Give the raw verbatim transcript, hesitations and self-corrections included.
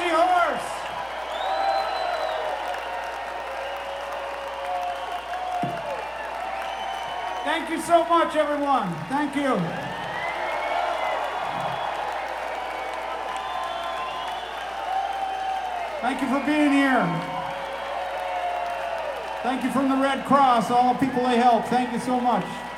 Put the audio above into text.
Bloody Horse. Thank you so much, everyone. Thank you. Thank you for being here. Thank you from the Red Cross, all the people they help. Thank you so much.